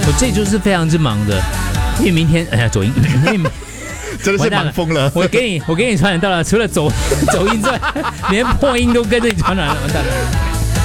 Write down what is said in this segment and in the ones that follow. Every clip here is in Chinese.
我这周是非常之忙的，因为明天走音， 真的是忙疯了。 我给你传染到了，除了走音之外，连破音都跟着你传染了，完蛋了。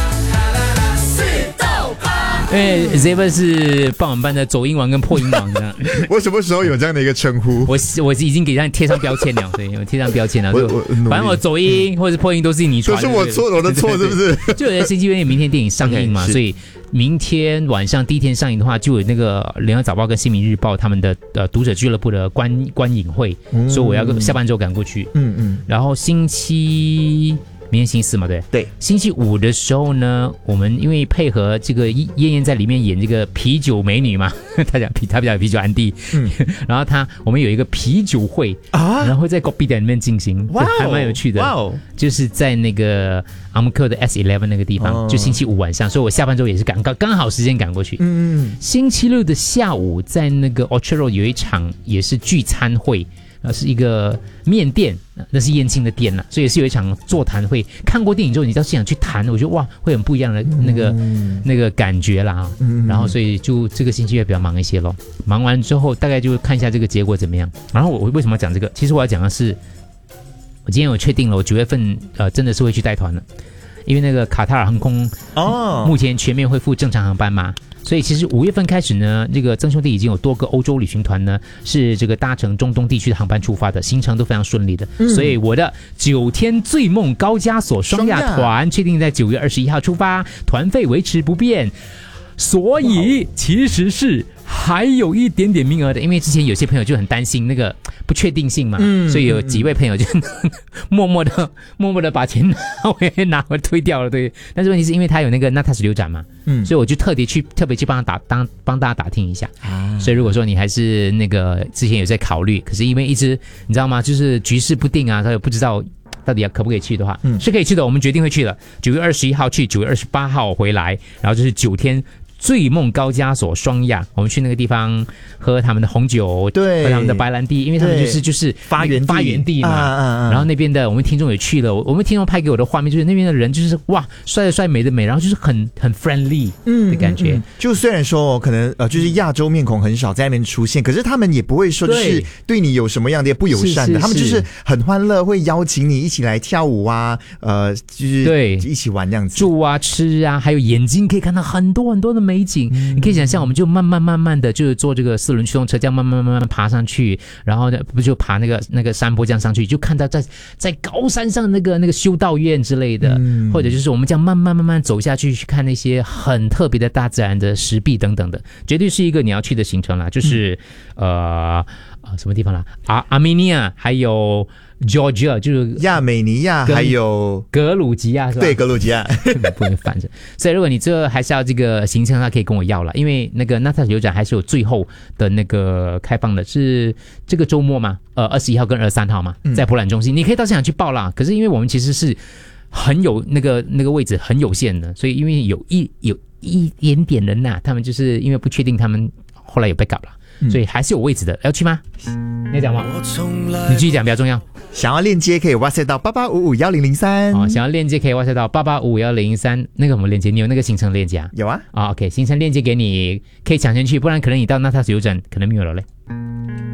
因为 Zebra 是傍晚班的走音王跟破音王这样。 我什么时候有这样的一个称呼？ 我已经给他贴上标签了，对，我贴上标签了。反正我走音或者是破音都是你传的， 都是我错，我的错是不是？ 就有星期因为明天电影上映嘛，所以明天晚上第一天上映的话，就有那个联合早报跟新民日报他们的读者俱乐部的观影会，所以我要下班之后赶过去。然后明天星期四嘛，对，星期五的时候呢，我们因为配合这个燕燕在里面演这个啤酒美女嘛，他比较啤酒安迪，然后我们有一个啤酒会然后会在 Kopitiam 里面进行，还蛮有趣的，就是在那个阿姆克的 S11 那个地方，就星期五晚上，所以我下班之后也是刚好时间赶过去。星期六的下午在那个 Orchard Road 有一场也是聚餐会。是一个面店，那是燕青的店啦，所以也是有一场座谈会。看过电影之后，你到现场去谈，我觉得哇，会很不一样的那个感觉啦。然后所以就这个星期会比较忙一些咯。忙完之后，大概就看一下这个结果怎么样。然后我为什么要讲这个？其实我要讲的是，我今天有确定了，我9月份真的是会去带团了，因为那个卡塔尔航空目前全面恢复正常航班嘛。所以其实5月份开始呢，这个曾兄弟已经有多个欧洲旅行团呢是这个搭乘中东地区的航班出发的，行程都非常顺利的。所以我的9天醉梦高加索双亚团确定在9月21号出发，团费维持不变。所以其实是还有一点点名额的，因为之前有些朋友就很担心那个不确定性嘛，所以有几位朋友就默默的把钱拿回推掉了，对。但是问题是因为他有那个NATAS流展嘛，所以我就特别去帮大家打听一下。所以如果说你还是那个之前有在考虑，可是因为一直你知道吗，就是局势不定啊，他又不知道到底可不可以去的话，是可以去的，我们决定会去的。9月21号去，9月28号回来，然后就是9天。醉梦高加索双亚，我们去那个地方喝他们的红酒，对，喝他们的白兰地，因为他们就是发源地嘛。然后那边的我们听众也去了，我们听众拍给我的画面就是那边的人就是哇，帅的帅，美的美，然后就是很 friendly 的感觉。 就虽然说可能就是亚洲面孔很少在那边出现，可是他们也不会说就是对你有什么样的不友善的，他们就是很欢乐，会邀请你一起来跳舞啊，就是对一起玩这样子， 住啊吃啊，还有眼睛可以看到很多很多的美景。你可以想象，我们就慢慢的就是坐这个4轮驱动车，这样慢慢爬上去，然后呢不就爬那个山坡这样上去，就看到在高山上那个修道院之类的，或者就是我们这样慢慢走下去，去看那些很特别的大自然的石壁等等的，绝对是一个你要去的行程啦。就是什么地方啦？阿美尼亚还有 Georgia， 就是亚美尼亚还有格鲁吉亚是吧？ 对，格鲁吉亚不能反着。所以如果你这还是要这个行程的话，可以跟我要了，因为那个NATAS流展还是有最后的那个开放的，是这个周末嘛，21号跟23号嘛，在博览中心，你可以到现场去报啦。可是因为我们其实是很有那个位置很有限的，所以因为有一点点人呐，他们就是因为不确定，他们后来有被搞了。所以还是有位置的，要去吗？你要讲吗？你继续讲比较重要。 想要链接可以 WhatsApp 到88551003。 想要链接可以 WhatsApp 到88551003。那个什么链接？你有那个行程链接啊？ 有啊。 OK， 行程链接给你，可以抢先去，不然可能你到NATAS流展可能没有了嘞。